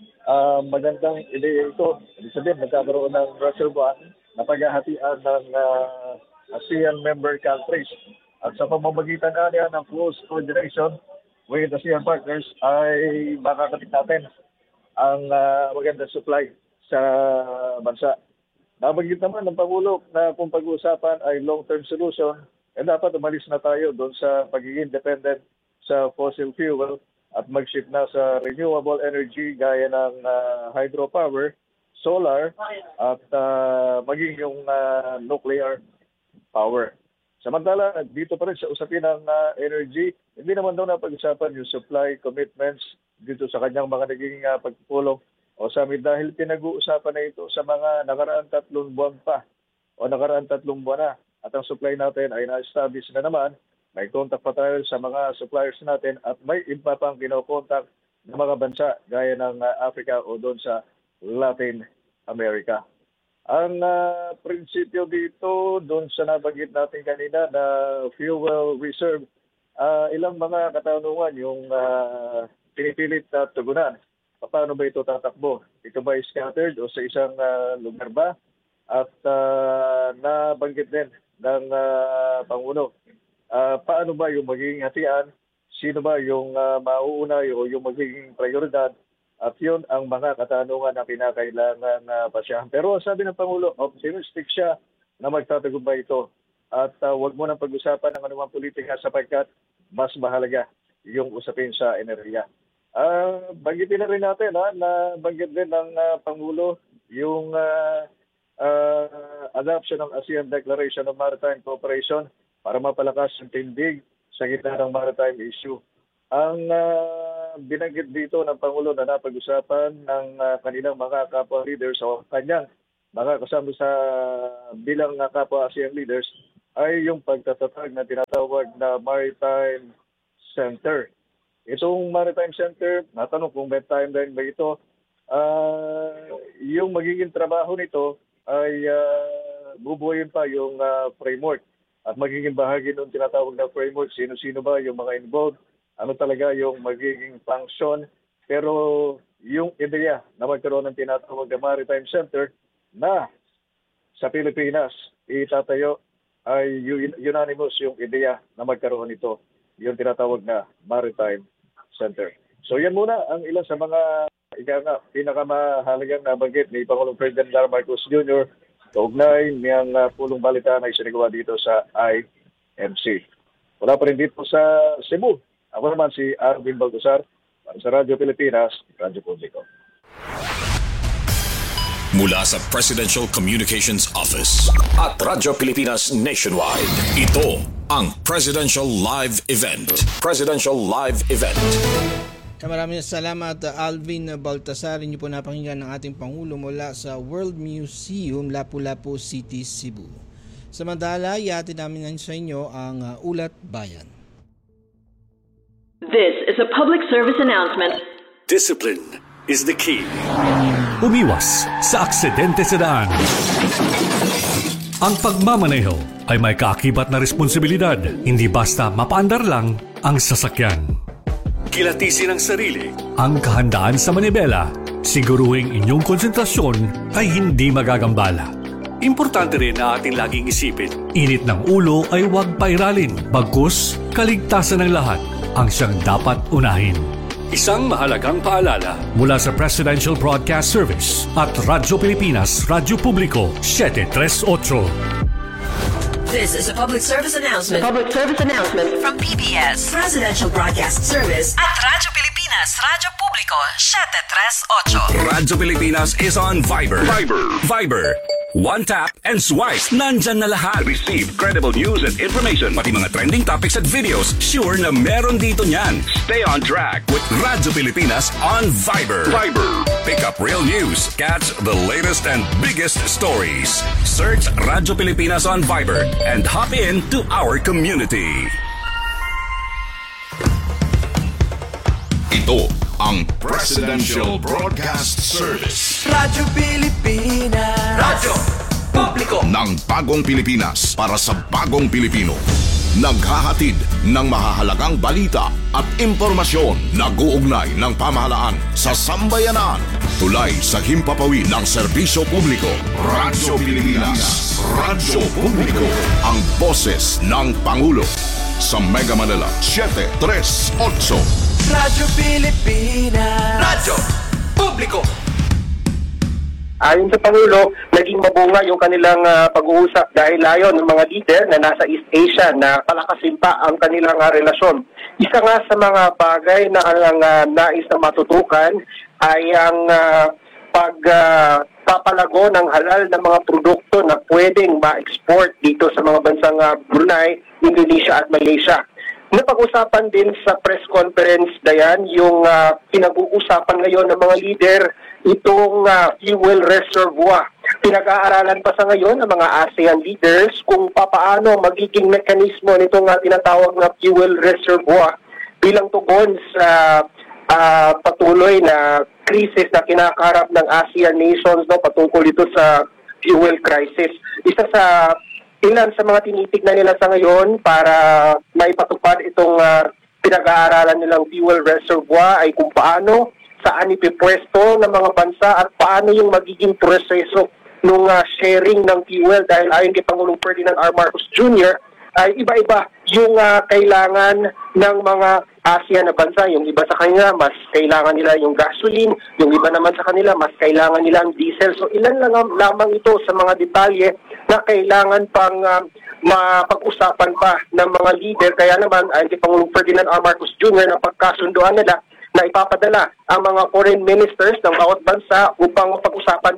Uh, magandang ideya ito. Ibig sabihin, nagkakaroon ng reservoir na paghahatian ng uh, ASEAN member countries. At sa pamamagitan niya ng close coordination with ASEAN partners ay makakapit natin ang uh, magandang supply sa bansa. Nabanggit naman ng Pangulo na kung pag-uusapan ay long-term solution, eh dapat umalis na tayo doon sa pagiging dependent sa fossil fuel at mag-shift na sa renewable energy gaya ng uh, hydropower, solar, at uh, maging yung uh, nuclear power. Samantala, dito pa rin sa usapin ng uh, energy, hindi naman daw napag-usapan yung supply commitments dito sa kanyang mga naging uh, pagpulong o summit dahil pinag-uusapan na ito sa mga nakaraang tatlong buwan pa o nakaraang tatlong buwan na. At ang supply natin ay na-establish na naman, may contact pa tayo sa mga suppliers natin at may iba pang kinokontak ng mga bansa gaya ng uh, Africa o doon sa Latin America. Ang uh, prinsipyo dito, doon sa nabanggit natin kanina na fuel reserve, uh, ilang mga katanungan yung uh, pinipilit na tugunan. Paano ba ito tatakbo? Ito ba scattered o sa isang uh, lugar ba? At uh, nabanggit din ng uh, Pangulo, uh, paano ba yung magiging hatian? Sino ba yung uh, mauuna o yung magiging prioridad? At yun ang mga katanungan na kinakailangan uh, pasyahan. Pero sabi ng Pangulo, optimistic siya na magtatagumpay ito. At uh, huwag mo nang pag-usapan ng anumang politika sapagkat mas mahalaga yung usapin sa enerhiya. Uh, banggitin na rin natin ha, na banggit din ng uh, Pangulo yung uh, uh, adoption ng ASEAN Declaration of Maritime Cooperation para mapalakas ang tindig sa gitna ng maritime issue. Ang uh, binanggit dito ng Pangulo na napag-usapan ng uh, kanilang mga kapwa leaders o kanyang mga kasama sa bilang uh, kapwa ASEAN leaders ay yung pagtatatag na tinatawag na Maritime Center. Itong Maritime Center, natanong kung may timeline ba ito, uh, yung magiging trabaho nito ay uh, bubuhayin pa yung uh, framework at magiging bahagi ng tinatawag na framework, sino-sino ba yung mga involved, ano talaga yung magiging function. Pero yung ideya na magkaroon ng tinatawag na Maritime Center na sa Pilipinas itatayo ay unanimous yung ideya na magkaroon ito, yung tinatawag na Maritime Center. So yan muna ang ilan sa mga ika nga, pinakamahalagang nabanggit ni Pangulong Ferdinand R. Marcos Junior kaugnay niyang uh, pulong balita na isinagawa dito sa I M C. Wala pa rin dito sa Cebu. Ako naman si Arvin Baltasar para sa Radyo Pilipinas, Radyo Publiko. Mula sa Presidential Communications Office at Radyo Pilipinas Nationwide, ito ang Presidential Live Event. Presidential Live Event. Maraming salamat, Alvin Baltasar. Inyo po napakinggan ng ating Pangulo mula sa World Museum, Lapu-Lapu City, Cebu. Samantala, ihatid namin sa inyo ang uh, Ulat Bayan. This is a public service announcement. Discipline is the key. Umiwas sa aksidente sa daan. Ang pagmamaneho ay may kaakibat na responsibilidad, hindi basta mapaandar lang ang sasakyan. Kilatisin ang sarili, ang kahandaan sa manibela, siguruhing inyong konsentrasyon ay hindi magagambala. Importante rin na ating laging isipin, init ng ulo ay huwag pairalin, bagkus kaligtasan ng lahat ang siyang dapat unahin. Isang mahalagang paalala mula sa Presidential Broadcast Service at Radyo Pilipinas, Radyo Publiko, seven three eight. This is a public service announcement. A public service announcement From P B S Presidential Broadcast Service at Radyo Pilipinas, Radyo Publiko, seven three eight. Radyo Pilipinas is on Viber. Viber. Viber. One tap and swipe. Nandyan na lahat. Receive credible news and information. Pati mga trending topics at videos. Sure na meron dito niyan. Stay on track with Radyo Pilipinas on Viber. Viber. Pick up real news. Catch the latest and biggest stories. Search Radyo Pilipinas on Viber and hop in to our community. Ito ang Presidential Broadcast Service. Radyo Pilipinas. Radyo Publiko ng bagong Pilipinas para sa bagong Pilipino. Naghahatid ng mahahalagang balita at impormasyon na guugnay ng pamahalaan sa sambayanan. Tulay sa himpapawid ng serbisyo publiko. Radyo Pilipinas. Radyo Publiko. Ang boses ng Pangulo. Sa Mega Manila, seven three eight. Radyo Pilipinas. Radyo Publiko. Ayon sa Pangulo, naging mabunga yung kanilang uh, pag-uusap dahil ayon ng mga leader na nasa East Asia na palakasin pa ang kanilang uh, relasyon. Isa nga sa mga bagay na ang uh, nais na matutukan ay ang uh, pagpapalago uh, ng halal na mga produkto na pwedeng ma-export dito sa mga bansang uh, Brunei, Indonesia at Malaysia. Napag-usapan din sa press conference, Dayan, yung uh, pinag-uusapan ngayon ng mga leader itong uh, fuel reservoir. Pinag-aaralan pa sa ngayon ng mga ASEAN leaders kung papaano magiging mekanismo nitong uh, tinatawag na fuel reservoir bilang tugon sa uh, patuloy na krisis na kinakaharap ng ASEAN nations, no, patungkol ito sa fuel crisis. Isa sa ilan sa mga tinitignan nila sa ngayon para maipatupad itong uh, pinag-aaralan nilang fuel reservoir ay kung paano, saan ipipwesto ng mga bansa at paano yung magiging proseso ng uh, sharing ng fuel dahil ayon kay Pangulong Ferdinand R. Marcos Junior ay iba-iba yung uh, kailangan ng mga ASEAN na bansa. Yung iba sa kanila, mas kailangan nila yung gasoline. Yung iba naman sa kanila, mas kailangan nila ang diesel. So ilan lang lamang ito sa mga detalye na kailangan pang uh, mapag-usapan pa ng mga leader. Kaya naman, ayon kay Pangulong Ferdinand R. Marcos Junior na pagkasunduan nila na ipapadala ang mga foreign ministers ng bawat bansa upang mapag-usapan pa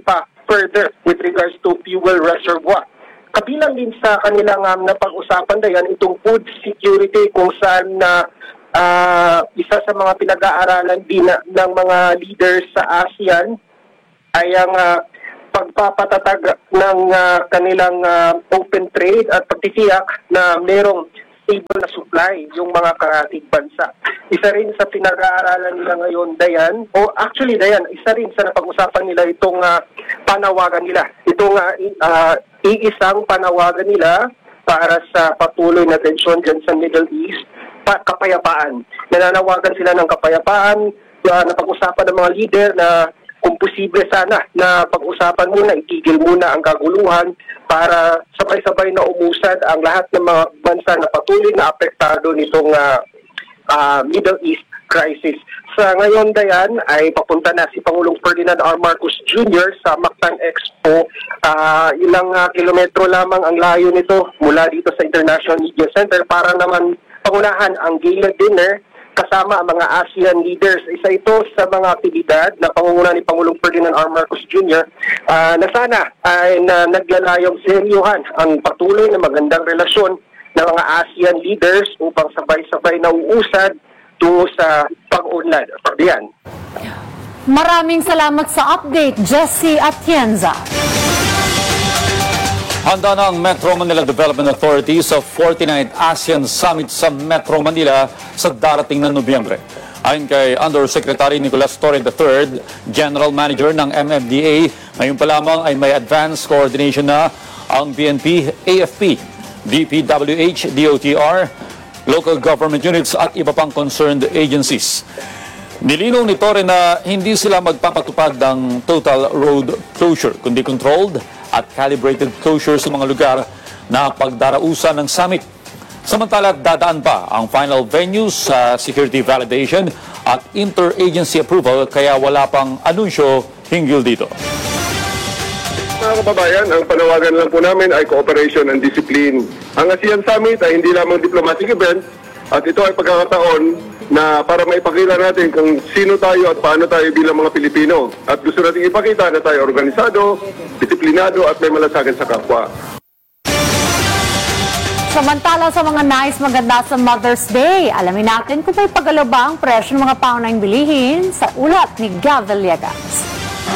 further with regards to fuel reservoir. Kabilang din sa kanilang um, napag-usapan na yan, itong food security kung saan na uh, isa sa mga pinag-aaralan din na, ng mga leaders sa ASEAN ay ang uh, pagpapatatag ng uh, kanilang uh, open trade at pagtitiyak na merong stable na supply yung mga karatig bansa. Isa rin sa pinag-aaralan nila ngayon, Dayan, o actually Dayan, isa rin sa napag-usapan nila itong uh, panawagan nila. Itong uh, uh, iisang panawagan nila para sa patuloy na tensyon dyan sa Middle East, pa- kapayapaan. Nananawagan sila ng kapayapaan, uh, napag-usapan ng mga leader na kung posible sana na pag-usapan muna, itigil muna ang kaguluhan para sabay-sabay na umusad ang lahat ng mga bansa na patuloy na apektado nitong uh, uh, Middle East crisis. Sa ngayon, Dayan, ay papunta na si Pangulong Ferdinand R. Marcos Junior sa Mactan Expo. Uh, ilang uh, kilometro lamang ang layo nito mula dito sa International Media Center para naman pangunahan ang gala dinner kasama ang mga ASEAN leaders. Isa ito sa mga aktibidad na pangunguna ni Pangulong Ferdinand R. Marcos Junior Uh, na sana ay na naglalayong seryuhan ang patuloy na magandang relasyon ng mga ASEAN leaders upang sabay-sabay na uusad tungo sa pag-unlad. Yan. Maraming salamat sa update, Jessie Atienza. Handa na ang Metro Manila Development Authority sa forty-ninth ASEAN Summit sa Metro Manila sa darating na Nobyembre. Ayon kay Undersecretary Nicolas Torre the third, General Manager ng M M D A, ngayon pa lamang ay may advanced coordination na ang B N P, A F P, D P W H, D O T R, local government units at iba pang concerned agencies. Nilinaw ni Torre na hindi sila magpapatupad ng total road closure, kundi controlled at calibrated closure sa mga lugar na pagdarausan ng summit. Samantala, dadaan pa ang final venues sa security validation at interagency approval kaya wala pang anunsyo hinggil dito. Mga kababayan, ang panawagan lang po namin ay cooperation and discipline. Ang ASEAN Summit ay hindi lamang diplomatic event at ito ay pagkakataon na para maipakita natin kung sino tayo at paano tayo bilang mga Pilipino. At gusto natin ipakita na tayo organisado, disiplinado at may malasakit sa kapwa. Samantala sa mga nais maganda sa Mother's Day, alamin natin kung may pagalaw ba ang presyo ng mga paunahing bilihin sa ulat ni Gav Villegas.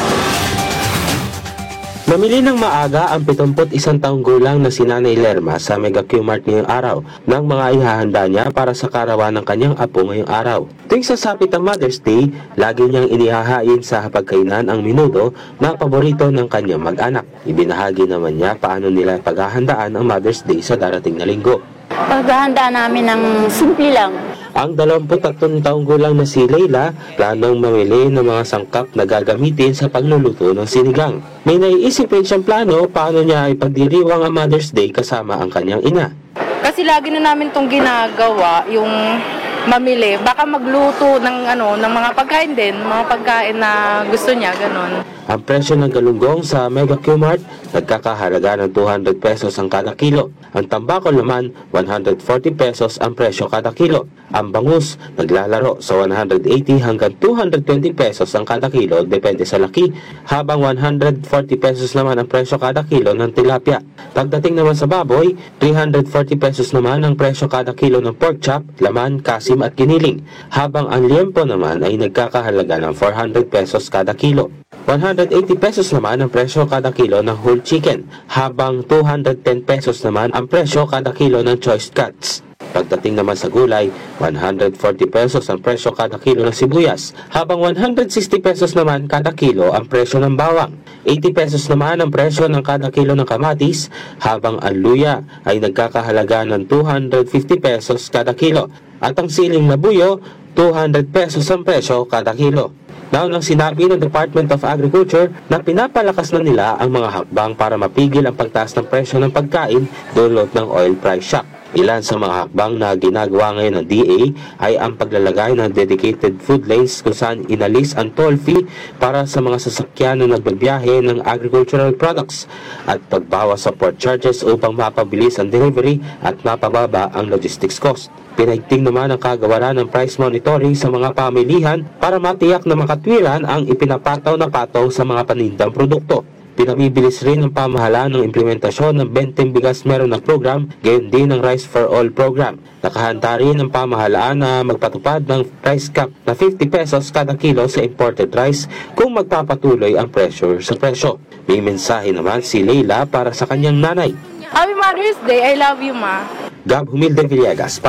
Namili ng maaga ang pitungput isang taong gulang na si Nanay Lerma sa Mega Q-Mart ngayong araw ng mga ihahanda niya para sa karawan ng kanyang apo ngayong araw. Tuwing sasapit ang Mother's Day, lagi niyang inihahain sa hapagkainan ang menudo na paborito ng kanyang mag-anak. Ibinahagi naman niya paano nila paghahandaan ang Mother's Day sa darating na linggo. Paghahanda namin ng simple lang. Ang dalawampu't-tatlong taong gulang na si Leila, planong mamili ng mga sangkap na gagamitin sa pagluluto ng sinigang. May naiisip rin siyang plano paano niya ipagdiriwang ang Mother's Day kasama ang kanyang ina. Kasi lagi na namin itong ginagawa, yung mamili. Baka magluto ng, ano, ng mga pagkain din, mga pagkain na gusto niya, ganun. Ang presyo ng galunggong sa Mega Q-Mart nagkakahalaga ng two hundred pesos ang kada kilo. Ang tambakol naman, one hundred forty pesos ang presyo kada kilo. Ang bangus naglalaro sa one hundred eighty hanggang two hundred twenty pesos ang kada kilo depende sa laki, habang one hundred forty pesos naman ang presyo kada kilo ng tilapia. Pagdating naman sa baboy, three hundred forty pesos naman ang presyo kada kilo ng pork chop, laman, kasim at giniling, habang ang liempo naman ay nagkakahalaga ng four hundred pesos kada kilo. one hundred eighty pesos naman ang presyo kada kilo ng whole chicken, habang two hundred ten pesos naman ang presyo kada kilo ng choice cuts. Pagdating naman sa gulay, one hundred forty pesos ang presyo kada kilo ng sibuyas, habang one hundred sixty pesos naman kada kilo ang presyo ng bawang. eighty pesos naman ang presyo ng kada kilo ng kamatis, habang ang luya ay nagkakahalaga ng two hundred fifty pesos kada kilo. At ang siling na buyo, two hundred pesos ang presyo kada kilo. Naunang sinabi ng Department of Agriculture na pinapalakas na nila ang mga hakbang para mapigil ang pagtaas ng presyo ng pagkain dulot ng oil price shock. Ilan sa mga hakbang na ginagawa ngayon ng D A ay ang paglalagay ng dedicated food lanes kung saan inalis ang toll fee para sa mga sasakyan na nagbabiyahe ng agricultural products at pagbawas sa port charges upang mapabilis ang delivery at mapababa ang logistics cost. Pinahigting naman ang kagawaran ng price monitoring sa mga pamilihan para matiyak na makatwiran ang ipinapataw na patong sa mga panindang produkto. Pinamibilis rin ng pamahalaan ng implementasyon ng Benteng Bigas Meron na program, gayon din ng Rice for All program. Nakahanda rin ng pamahalaan na magpatupad ng price cap na fifty pesos kada kilo sa imported rice kung magpapatuloy ang pressure sa presyo. May mensahe naman si Leila para sa kanyang nanay. Happy Mother's Day. I love you, Ma. Gab Humilde Villegas.